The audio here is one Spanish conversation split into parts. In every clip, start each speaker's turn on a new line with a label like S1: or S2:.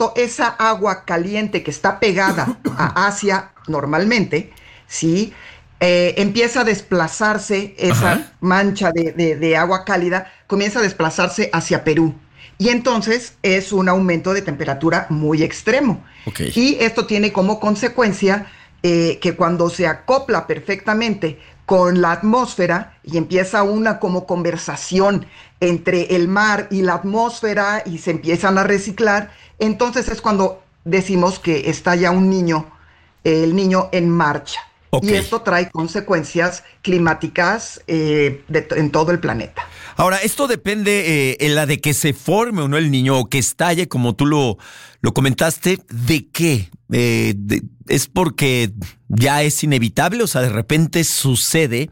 S1: esa agua caliente que está pegada a Asia normalmente, ¿sí? Empieza a desplazarse, esa
S2: Ajá.
S1: mancha de agua cálida comienza a desplazarse hacia Perú. Y entonces es un aumento de temperatura muy extremo.
S2: Ok.
S1: Y esto tiene como consecuencia que cuando se acopla perfectamente con la atmósfera y empieza una como conversación entre el mar y la atmósfera y se empiezan a reciclar, entonces es cuando decimos que está ya un niño, el niño en marcha.
S2: Ok.
S1: Y esto trae consecuencias climáticas en todo el planeta.
S2: Ahora, esto depende en la de que se forme o no el niño o que estalle, como tú lo comentaste. ¿De qué? ¿Es porque ya es inevitable? O sea, de repente sucede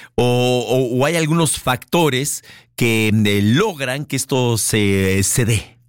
S2: o hay algunos factores que logran que esto se dé.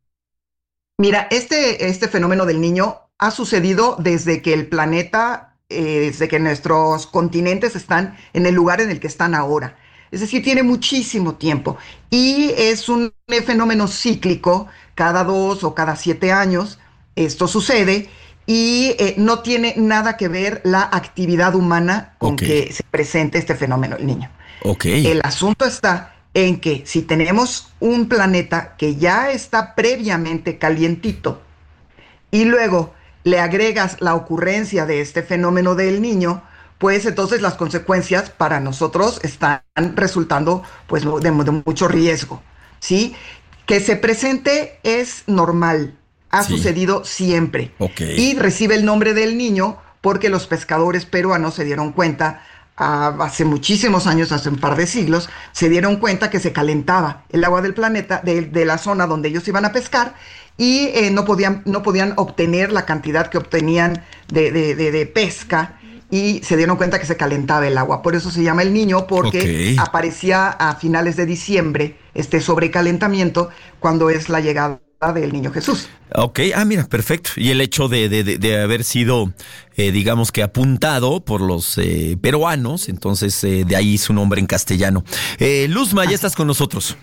S1: Mira, este fenómeno del niño ha sucedido desde que el planeta, desde que nuestros continentes están en el lugar en el que están ahora. Es decir, tiene muchísimo tiempo y es un fenómeno cíclico, cada 2 o cada 7 años esto sucede y no tiene nada que ver la actividad humana con
S2: Ok,
S1: que se presente este fenómeno del niño.
S2: ok.
S1: El asunto está en que si tenemos un planeta que ya está previamente calientito y luego le agregas la ocurrencia de este fenómeno del niño, pues entonces las consecuencias para nosotros están resultando pues de mucho riesgo, ¿sí? Que se presente es normal, ha
S2: Sí,
S1: sucedido siempre
S2: ok.
S1: y recibe el nombre del niño porque los pescadores peruanos se dieron cuenta hace muchísimos años, hace un par de siglos, se dieron cuenta que se calentaba el agua del planeta, de la zona donde ellos iban a pescar, y no podían obtener la cantidad que obtenían de pesca, y se dieron cuenta que se calentaba el agua. Por eso se llama el niño, porque
S2: Ok.
S1: aparecía a finales de diciembre este sobrecalentamiento cuando es la llegada del niño Jesús.
S2: Ok, mira, perfecto. Y el hecho de haber sido, digamos que apuntado por los peruanos, entonces de ahí su nombre en castellano. Luzma, ya
S1: Así.
S2: estás con nosotros.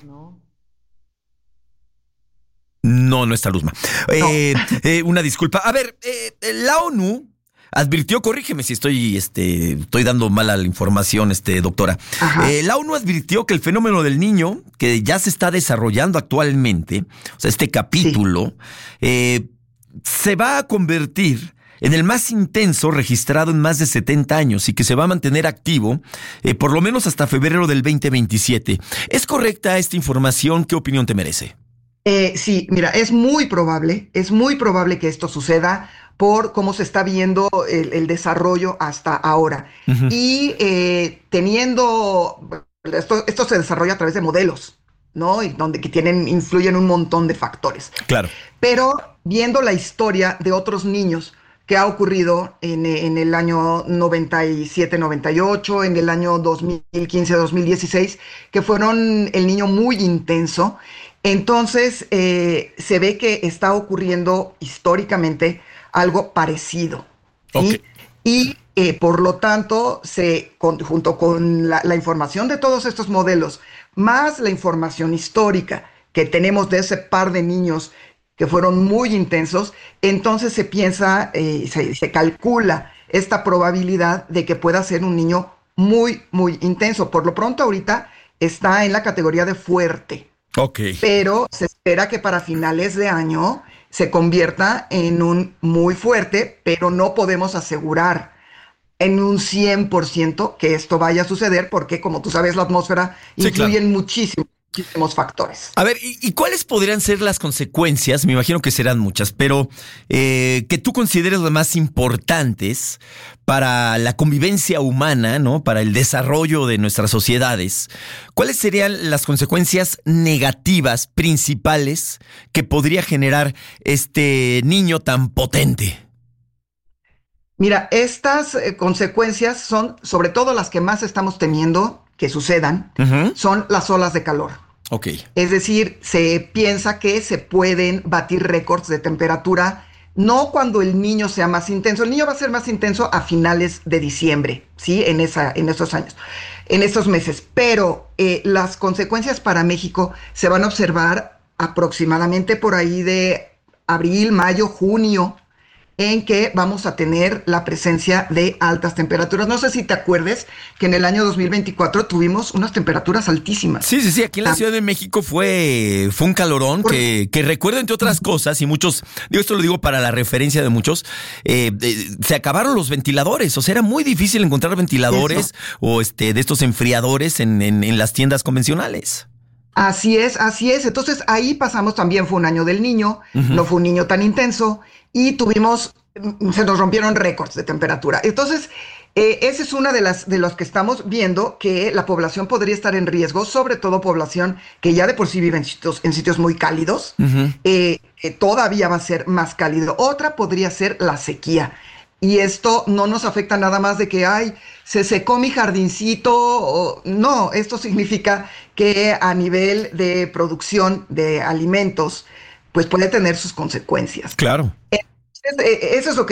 S2: No, no está Luzma.
S1: No.
S2: Una disculpa. A ver, la ONU advirtió, corrígeme si estoy dando mala la información, doctora.
S1: Ajá.
S2: La ONU advirtió que el fenómeno del niño, que ya se está desarrollando actualmente, o sea, este
S1: Sí.
S2: capítulo, se va a convertir en el más intenso registrado en más de 70 años y que se va a mantener activo por lo menos hasta febrero del 2027. ¿Es correcta esta información? ¿Qué opinión te merece?
S1: Sí, mira, es muy probable que esto suceda por cómo se está viendo el desarrollo hasta ahora.
S2: Ujú.
S1: Y esto se desarrolla a través de modelos, ¿no? Y donde influyen un montón de factores.
S2: Claro.
S1: Pero viendo la historia de otros niños que ha ocurrido en el año 97-98, en el año 2015-2016, que fueron el niño muy intenso, entonces se ve que está ocurriendo históricamente algo parecido,
S2: Ok.
S1: ¿sí? Y por lo tanto, junto con la información de todos estos modelos, más la información histórica que tenemos de ese par de niños que fueron muy intensos, entonces se piensa, se calcula esta probabilidad de que pueda ser un niño muy, muy intenso. Por lo pronto ahorita está en la categoría de fuerte,
S2: Ok.
S1: pero se espera que para finales de año se convierta en un muy fuerte, pero no podemos asegurar en un 100% que esto vaya a suceder, porque como tú sabes, la atmósfera
S2: Sí,
S1: influye
S2: claro.
S1: en muchísimos factores.
S2: A ver, ¿y cuáles podrían ser las consecuencias? Me imagino que serán muchas, pero que tú consideres las más importantes para la convivencia humana, ¿no? Para el desarrollo de nuestras sociedades. ¿Cuáles serían las consecuencias negativas principales que podría generar este niño tan potente?
S1: Mira, estas consecuencias son sobre todo las que más estamos temiendo que sucedan,
S2: Ujú.
S1: son las olas de calor.
S2: Ok.
S1: Es decir, se piensa que se pueden batir récords de temperatura, no cuando el niño sea más intenso. El niño va a ser más intenso a finales de diciembre, ¿sí? En esos años, en esos meses. Pero las consecuencias para México se van a observar aproximadamente por ahí de abril, mayo, junio, en que vamos a tener la presencia de altas temperaturas. No sé si te acuerdes que en el año 2024 tuvimos unas temperaturas altísimas.
S2: Sí, sí, sí. Aquí en la Ciudad de México fue un calorón que recuerdo, entre otras cosas, y muchos, esto lo digo para la referencia de muchos, se acabaron los ventiladores. O sea, era muy difícil encontrar ventiladores o de estos enfriadores en las tiendas convencionales.
S1: Así es, así es. Entonces ahí pasamos también, fue un año del niño, no fue un niño tan intenso y se nos rompieron récords de temperatura. Entonces, esa es una de los que estamos viendo que la población podría estar en riesgo, sobre todo población que ya de por sí vive en sitios muy cálidos, todavía va a ser más cálido. Otra podría ser la sequía. Y esto no nos afecta nada más de que, se secó mi jardincito. No, esto significa que a nivel de producción de alimentos, pues puede tener sus consecuencias.
S2: Claro.
S1: Eso es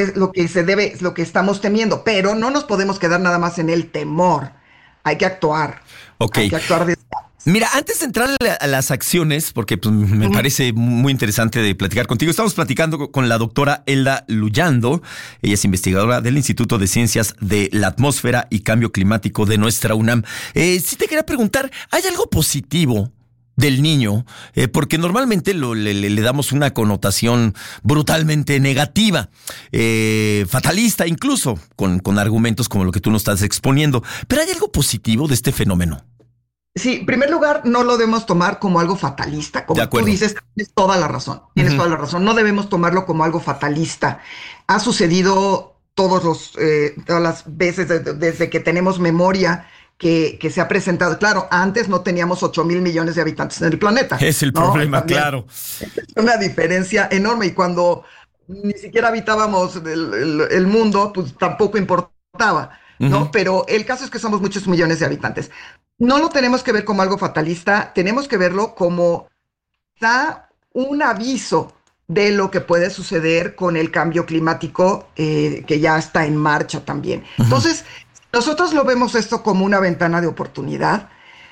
S1: lo que estamos temiendo, pero no nos podemos quedar nada más en el temor. Hay que actuar.
S2: Okay.
S1: Hay que actuar de...
S2: Mira, antes de entrar a las acciones, porque pues, me parece muy interesante de platicar contigo, estamos platicando con la doctora Elda Luyando. Ella es investigadora del Instituto de Ciencias de la Atmósfera y Cambio Climático de nuestra UNAM. Sí te quería preguntar, ¿hay algo positivo del niño? Porque normalmente le damos una connotación brutalmente negativa, fatalista incluso, con argumentos como lo que tú nos estás exponiendo. ¿Pero hay algo positivo de este fenómeno?
S1: Sí, en primer lugar, no lo debemos tomar como algo fatalista. Como tú dices, tienes toda la razón. Tienes toda la razón. No debemos tomarlo como algo fatalista. Ha sucedido todas las veces desde que tenemos memoria que se ha presentado. Claro, antes no teníamos 8,000 millones de habitantes en el planeta.
S2: Es el problema, también, claro.
S1: Es una diferencia enorme. Y cuando ni siquiera habitábamos el mundo, pues tampoco importaba, ¿no? Pero el caso es que somos muchos millones de habitantes. No lo tenemos que ver como algo fatalista, tenemos que verlo como un aviso de lo que puede suceder con el cambio climático que ya está en marcha también. Entonces, nosotros lo vemos esto como una ventana de oportunidad.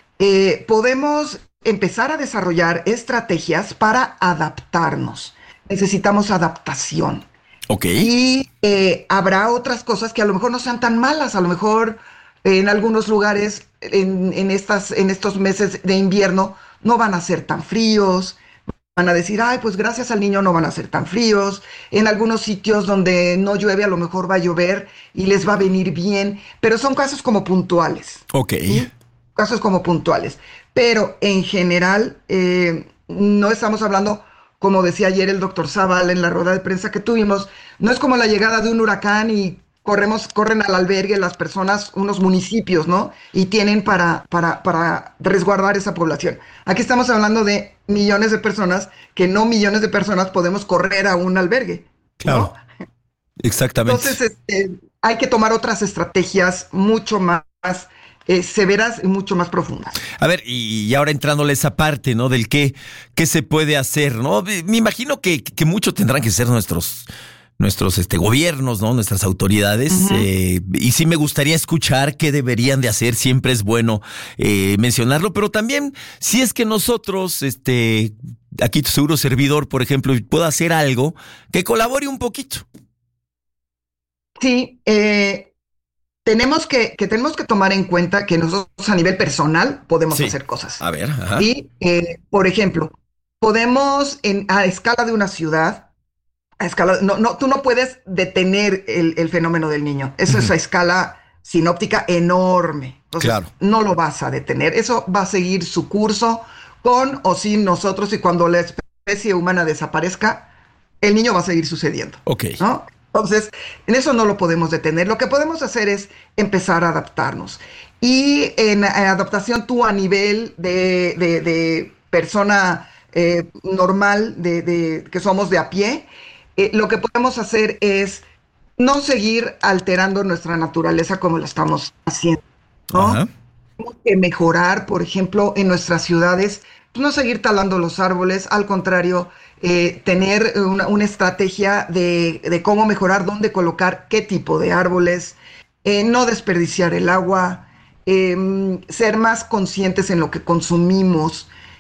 S1: Podemos empezar a desarrollar estrategias para adaptarnos. Necesitamos adaptación.
S2: Okay.
S1: Y habrá otras cosas que a lo mejor no sean tan malas, a lo mejor en algunos lugares en estos meses de invierno no van a ser tan fríos, van a decir, pues gracias al niño no van a ser tan fríos. En algunos sitios donde no llueve a lo mejor va a llover y les va a venir bien, pero son casos como puntuales.
S2: Ok.
S1: ¿Sí? Casos como puntuales. Pero en general no estamos hablando, como decía ayer el doctor Zaval en la rueda de prensa que tuvimos, no es como la llegada de un huracán y corren al albergue las personas, unos municipios, ¿no? Y tienen para resguardar esa población. Aquí estamos hablando de millones de personas, que no millones de personas podemos correr a un albergue, ¿no?
S2: Claro, exactamente.
S1: Entonces, hay que tomar otras estrategias mucho más severas y mucho más profundas.
S2: A ver, y ahora entrándole a esa parte, ¿no? Del qué se puede hacer, ¿no? Me imagino que mucho tendrán que ser nuestros gobiernos, ¿no? Nuestras autoridades. Y sí me gustaría escuchar qué deberían de hacer. Siempre es bueno mencionarlo, pero también si es que nosotros, aquí tu seguro servidor, por ejemplo, pueda hacer algo que colabore un poquito.
S1: Sí, tenemos que tomar en cuenta que nosotros a nivel personal podemos hacer cosas.
S2: A ver, ajá.
S1: Y, por ejemplo, podemos a escala de una ciudad, tú no puedes detener el fenómeno del niño. Eso es a escala sinóptica enorme. Entonces, no lo vas a detener. Eso va a seguir su curso con o sin nosotros, y cuando la especie humana desaparezca, el niño va a seguir sucediendo. ¿No? Entonces, en eso no lo podemos detener. Lo que podemos hacer es empezar a adaptarnos. Y en adaptación, tú a nivel de persona normal, que somos de a pie, lo que podemos hacer es no seguir alterando nuestra naturaleza como lo estamos haciendo, ¿no? Tenemos que mejorar, por ejemplo, en nuestras ciudades, no seguir talando los árboles, al contrario, tener una estrategia de cómo mejorar, dónde colocar qué tipo de árboles, no desperdiciar el agua, ser más conscientes en lo que consumimos.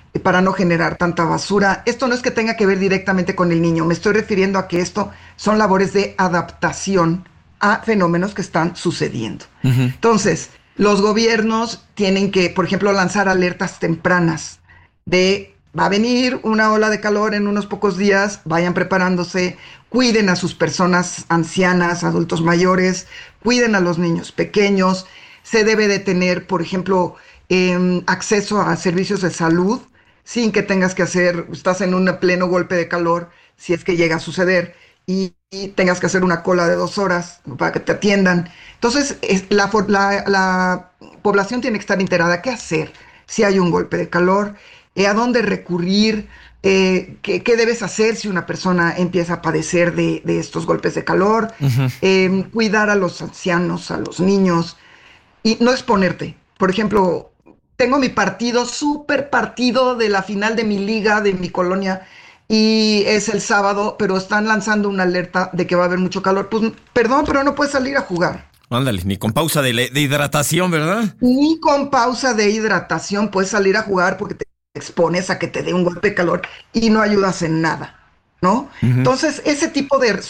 S1: para no generar tanta basura. Esto no es que tenga que ver directamente con el niño, me estoy refiriendo a que esto son labores de adaptación a fenómenos que están sucediendo. Entonces, los gobiernos tienen que, por ejemplo, lanzar alertas tempranas de va a venir una ola de calor en unos pocos días, vayan preparándose, cuiden a sus personas ancianas, adultos mayores, cuiden a los niños pequeños. Se debe de tener, por ejemplo, acceso a servicios de salud sin que tengas que estás en un pleno golpe de calor, si es que llega a suceder, y tengas que hacer una cola de 2 horas para que te atiendan. Entonces, la población tiene que estar enterada qué hacer si hay un golpe de calor, a dónde recurrir, qué debes hacer si una persona empieza a padecer de estos golpes de calor, cuidar a los ancianos, a los niños, y no exponerte. Por ejemplo, tengo mi súper partido de la final de mi liga, de mi colonia, y es el sábado, pero están lanzando una alerta de que va a haber mucho calor. Pues, perdón, pero no puedes salir a jugar.
S2: Ándale, ni con pausa de hidratación, ¿verdad?
S1: Ni con pausa de hidratación puedes salir a jugar porque te expones a que te dé un golpe de calor y no ayudas en nada, ¿no? Entonces, ese tipo de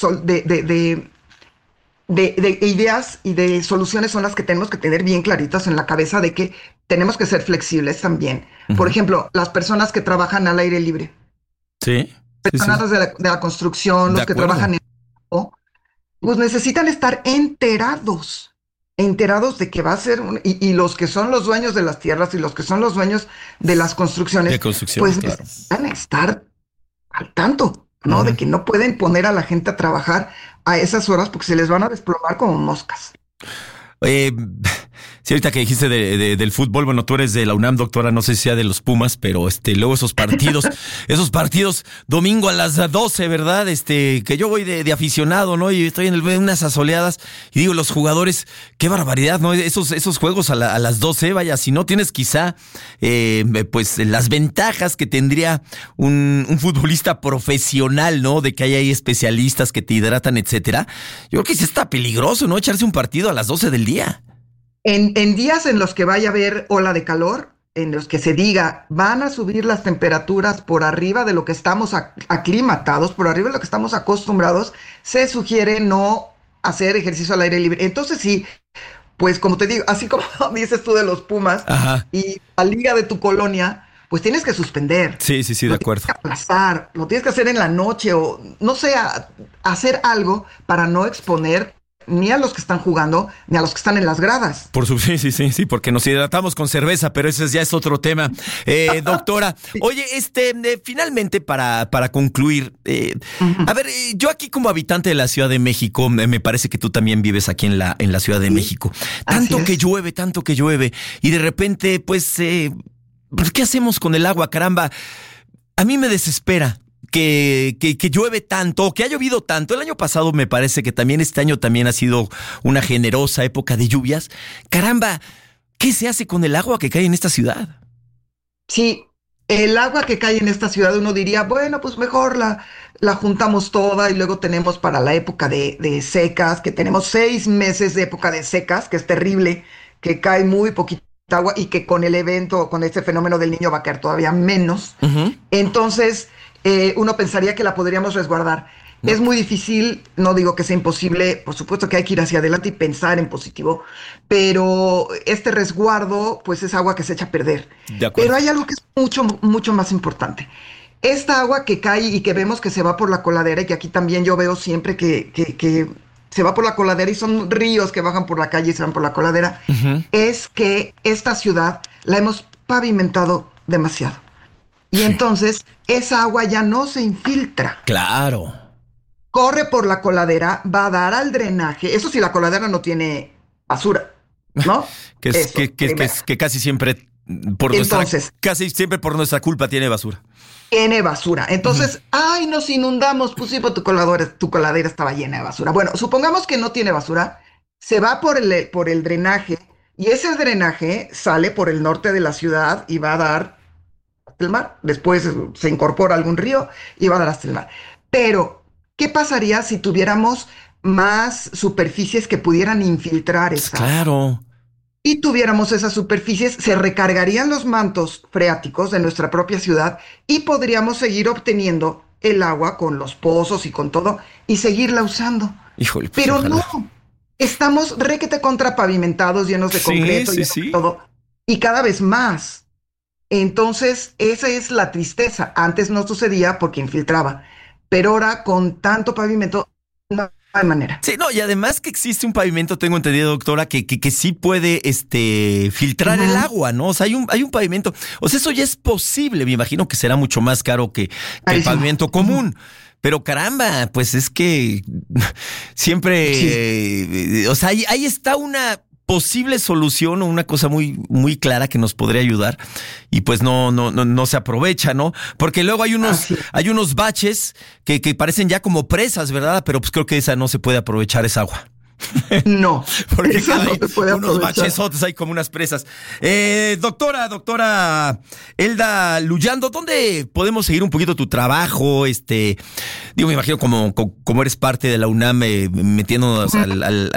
S1: ideas y de soluciones son las que tenemos que tener bien claritas en la cabeza, de que tenemos que ser flexibles también. Por ejemplo, las personas que trabajan al aire libre.
S2: Sí.
S1: Personas de la construcción, los que trabajan en el campo, pues necesitan estar enterados de que va a ser, y los que son los dueños de las tierras y los que son los dueños de las construcciones, pues claro, necesitan estar al tanto, ¿no? De que no pueden poner a la gente a trabajar a esas horas porque se les van a desplomar como moscas.
S2: Sí, ahorita que dijiste del fútbol, bueno, tú eres de la UNAM, doctora, no sé si sea de los Pumas, pero luego esos partidos, domingo a las 12, ¿verdad? Que yo voy de aficionado, ¿no? Y estoy en unas asoleadas y digo, los jugadores, qué barbaridad, ¿no? Esos juegos a las 12, vaya, si no tienes quizá, pues las ventajas que tendría un futbolista profesional, ¿no? De que hay ahí especialistas que te hidratan, etcétera. Yo creo que sí está peligroso, ¿no? Echarse un partido a las 12 del día.
S1: En días en los que vaya a haber ola de calor, en los que se diga van a subir las temperaturas por arriba de lo que estamos aclimatados, por arriba de lo que estamos acostumbrados, se sugiere no hacer ejercicio al aire libre. Entonces sí, pues como te digo, así como dices tú de los Pumas, ajá, y la liga de tu colonia, pues tienes que suspender.
S2: Sí, de acuerdo.
S1: Tienes que aplazar, lo tienes que hacer en la noche o no sé, hacer algo para no exponer ni a los que están jugando, ni a los que están en las gradas.
S2: Sí, porque nos hidratamos con cerveza, pero ese ya es otro tema. Doctora, oye, finalmente para concluir, a ver, yo aquí como habitante de la Ciudad de México, me parece que tú también vives aquí en la Ciudad de México. Tanto que llueve, y de repente, pues, ¿qué hacemos con el agua? Caramba, a mí me desespera que llueve tanto, que ha llovido tanto. El año pasado me parece que también este año también ha sido una generosa época de lluvias. Caramba, ¿qué se hace con el agua que cae en esta ciudad?
S1: Sí, el agua que cae en esta ciudad, uno diría, bueno, pues mejor la juntamos toda y luego tenemos para la época de secas, que tenemos 6 meses de época de secas, que es terrible, que cae muy poquita agua y que con este fenómeno del Niño va a caer todavía menos. Entonces, uno pensaría que la podríamos resguardar. No. Es muy difícil, no digo que sea imposible, por supuesto que hay que ir hacia adelante y pensar en positivo, pero este resguardo, pues es agua que se echa a perder. Pero hay algo que es mucho, mucho más importante. Esta agua que cae y que vemos que se va por la coladera, y que aquí también yo veo siempre que se va por la coladera y son ríos que bajan por la calle y se van por la coladera, es que esta ciudad la hemos pavimentado demasiado. Y entonces esa agua ya no se infiltra.
S2: Claro.
S1: Corre por la coladera, va a dar al drenaje. Eso si la coladera no tiene basura, ¿no?
S2: que casi siempre casi siempre por nuestra culpa tiene basura.
S1: Tiene basura. Entonces, nos inundamos. Pues sí, tu coladera estaba llena de basura. Bueno, supongamos que no tiene basura. Se va por el drenaje y ese drenaje sale por el norte de la ciudad y va a dar hasta el mar. Después se incorpora algún río y va a dar hasta el mar. Pero, ¿qué pasaría si tuviéramos más superficies que pudieran infiltrar esa?
S2: Claro.
S1: y tuviéramos esas superficies, se recargarían los mantos freáticos de nuestra propia ciudad y podríamos seguir obteniendo el agua con los pozos y con todo y seguirla usando.
S2: Híjole, pues,
S1: Pero
S2: ojalá.
S1: no, estamos requete contrapavimentados, llenos de concreto y de todo, y cada vez más. Entonces, esa es la tristeza. Antes no sucedía porque infiltraba, pero ahora con tanto pavimento no hay manera.
S2: Sí, no, y además que existe un pavimento, tengo entendido, doctora, que sí puede filtrar el agua, ¿no? O sea, hay un pavimento. O sea, eso ya es posible. Me imagino que será mucho más caro que el pavimento común. Pero caramba, pues es que siempre, o sea, ahí está una posible solución o una cosa muy, muy clara que nos podría ayudar y pues no se aprovecha, ¿no? Porque luego hay unos baches que parecen ya como presas, ¿verdad? Pero pues creo que esa no se puede aprovechar esa agua.
S1: No,
S2: porque
S1: esa no se puede
S2: unos
S1: aprovechar.
S2: bachesotes hay como unas presas. Doctora Elda Luyando, ¿dónde podemos seguir un poquito tu trabajo? Me imagino como eres parte de la UNAM, metiéndonos a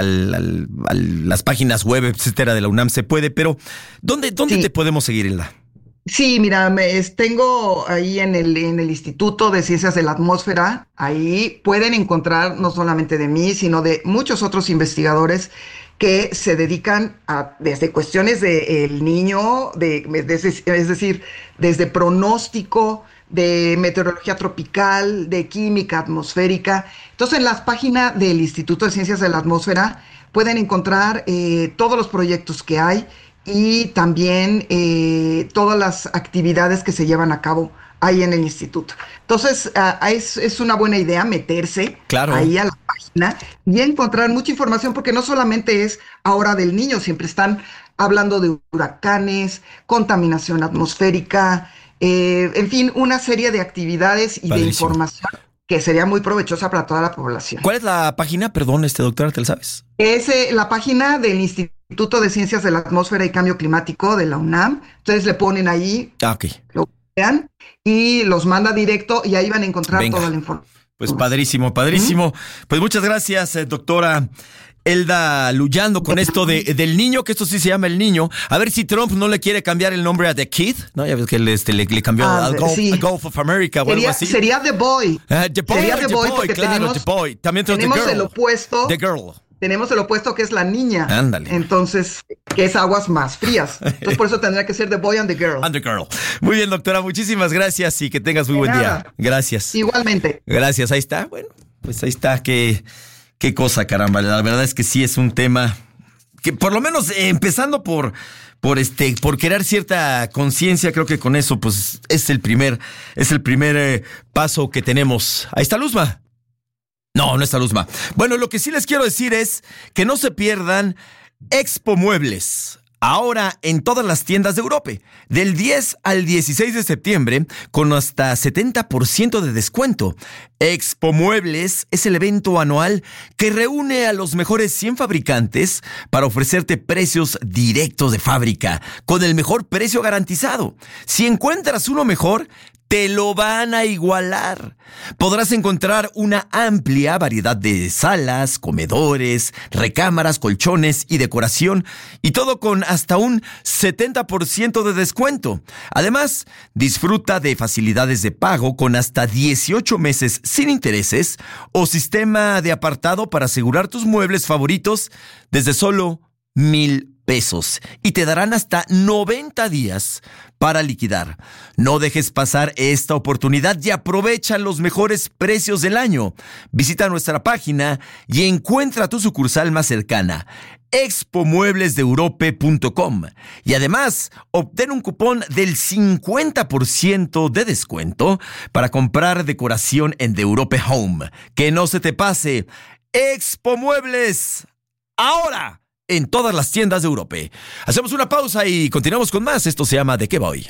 S2: las páginas web, etcétera, de la UNAM se puede, pero ¿dónde te podemos seguir, Elda?
S1: Sí, mira, tengo ahí en el Instituto de Ciencias de la Atmósfera, ahí pueden encontrar no solamente de mí, sino de muchos otros investigadores que se dedican a, desde cuestiones del niño, es decir, desde pronóstico, de meteorología tropical, de química atmosférica. Entonces, en la página del Instituto de Ciencias de la Atmósfera pueden encontrar todos los proyectos que hay y también todas las actividades que se llevan a cabo ahí en el instituto. Entonces, es una buena idea meterse ahí a la página y encontrar mucha información, porque no solamente es ahora del niño, siempre están hablando de huracanes, contaminación atmosférica, en fin, una serie de actividades y de información que sería muy provechosa para toda la población.
S2: ¿Cuál es la página? Perdón, doctora, ¿te la sabes?
S1: Es la página del Instituto de Ciencias de la Atmósfera y Cambio Climático de la UNAM. Entonces le ponen ahí, lo vean, y los manda directo y ahí van a encontrar toda la información.
S2: Pues padrísimo. Pues muchas gracias, doctora Elda Luyando, con esto del niño, que esto sí se llama el niño. A ver si Trump no le quiere cambiar el nombre a The Kid, ¿no? Ya ves que le cambió al Gulf of America o algo así.
S1: Sería The Boy.
S2: The Boy,
S1: sería The Boy, porque
S2: claro, The Boy. También
S1: tenemos
S2: The Girl.
S1: el opuesto.
S2: The Girl.
S1: Tenemos el opuesto, que es la niña.
S2: Ándale.
S1: Entonces, que es aguas más frías. Entonces, por eso tendría que ser The Boy and the Girl.
S2: And the Girl. Muy bien, doctora. Muchísimas gracias y que tengas muy buen día. Gracias.
S1: Igualmente.
S2: Gracias. Ahí está. Bueno, pues ahí está. Qué cosa, caramba. La verdad es que sí es un tema que, por lo menos, empezando por crear cierta conciencia, creo que con eso, pues, es el primer paso que tenemos. Ahí está Luzma. No está Luzma. Bueno, lo que sí les quiero decir es que no se pierdan Expo Muebles. Ahora en todas las tiendas de Europa, del 10 al 16 de septiembre, con hasta 70% de descuento. Expo Muebles es el evento anual que reúne a los mejores 100 fabricantes para ofrecerte precios directos de fábrica, con el mejor precio garantizado. Si encuentras uno mejor, te lo van a igualar. Podrás encontrar una amplia variedad de salas, comedores, recámaras, colchones y decoración, y todo con hasta un 70% de descuento. Además, disfruta de facilidades de pago con hasta 18 meses sin intereses o sistema de apartado para asegurar tus muebles favoritos desde solo 1,000 pesos y te darán hasta 90 días para liquidar. No dejes pasar esta oportunidad y aprovecha los mejores precios del año. Visita nuestra página y encuentra tu sucursal más cercana, expomueblesdeeurope.com, y además obtén un cupón del 50% de descuento para comprar decoración en The Europe Home. Que no se te pase, Expo Muebles, ahora en todas las tiendas de Europa. Hacemos una pausa y continuamos con más. Esto se llama ¿De qué voy?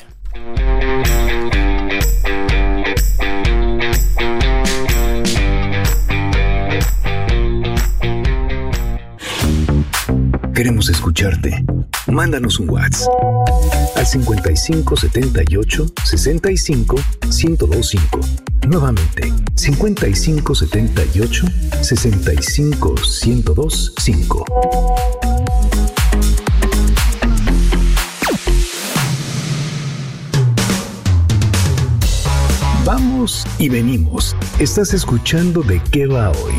S3: Queremos escucharte. Mándanos un WhatsApp al 55 78 65 1025. Nuevamente, 55 78 65 1025. Vamos y venimos. Estás escuchando De qué va hoy.